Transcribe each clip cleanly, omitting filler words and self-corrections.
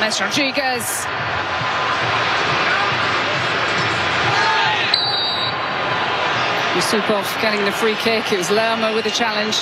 James Rodriguez. Yusupov getting the free kick. It was Lerma with the challenge.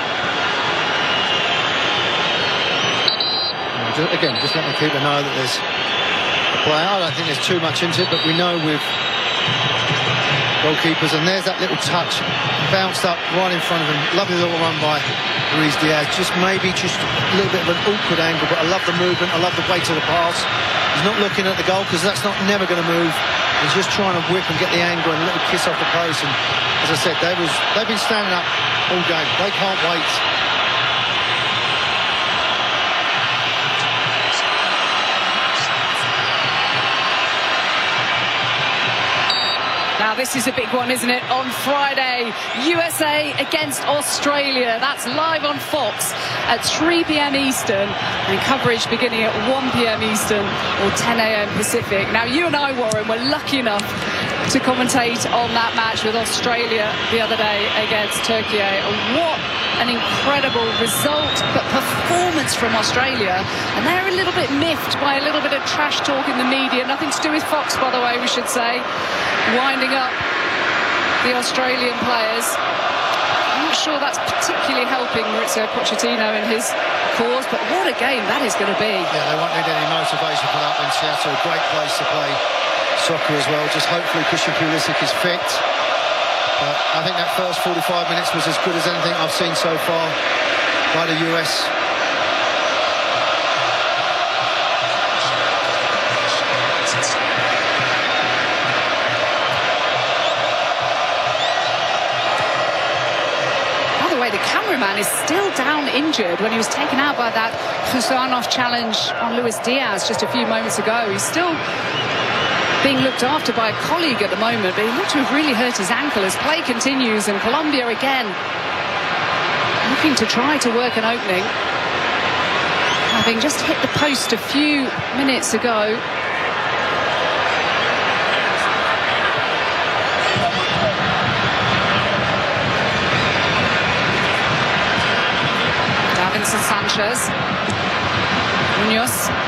Again, just let the keeper know that there's a play. I don't think there's too much into it, but we know with goalkeepers, and there's that little touch, bounced up right in front of him. Lovely little run by Luis Diaz. Just maybe just a little bit of an awkward angle, but I love the movement. I love the weight of the pass. He's not looking at the goal because that's never going to move. He's just trying to whip and get the angle and a little kiss off the post. And as I said, they've been standing up all game. They can't wait. Now this is a big one, isn't it? On Friday, USA against Australia. That's live on Fox at 3 p.m. Eastern, and coverage beginning at 1 p.m. Eastern or 10 a.m. Pacific. Now you and I, Warren, were lucky enough to commentate on that match with Australia the other day against Turkey. What an incredible result, but performance from Australia. And they're a little bit miffed by a little bit of trash talk in the media. Nothing to do with Fox, by the way, we should say. Winding up the Australian players. I'm not sure that's particularly helping Mauricio Pochettino in his cause, but what a game that is going to be. Yeah, they won't need any motivation for that one. Seattle, a great place to play soccer as well. Just hopefully Christian Pulisic is fit. I think that first 45 minutes was as good as anything I've seen so far by the US. The cameraman is still down injured when he was taken out by that Khuzanov challenge on Luis Diaz just a few moments ago. He's still being looked after by a colleague at the moment, but he looked to have really hurt his ankle as play continues, and Colombia again looking to try to work an opening, having just hit the post a few minutes ago. Davinson Sanchez. Munoz.